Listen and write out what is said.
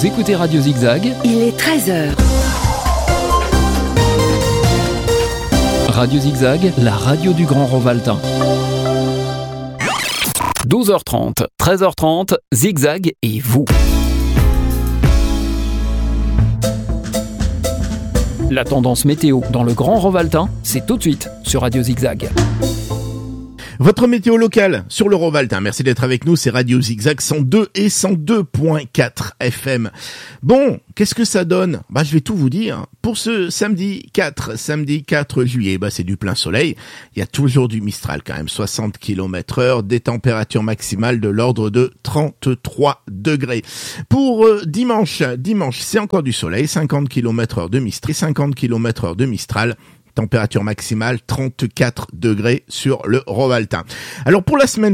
Vous écoutez Radio Zigzag. Il est 13h. Radio Zigzag, la radio du Grand Rovaltain. 12h30, 13h30, Zigzag et vous. La tendance météo dans le Grand Rovaltain, c'est tout de suite sur Radio Zigzag. Votre météo locale sur le Rovaltain. Merci d'être avec nous, c'est Radio Zigzag 102 et 102.4 FM. Bon, qu'est-ce que ça donne ? Je vais tout vous dire. Pour ce samedi 4 juillet, c'est du plein soleil. Il y a toujours du Mistral quand même, 60 km/h, des températures maximales de l'ordre de 33 degrés. Pour dimanche, c'est encore du soleil, 50 km/h de Mistral, 50 km/h de Mistral. Température maximale 34 degrés sur le Rovaltain. Alors pour la semaine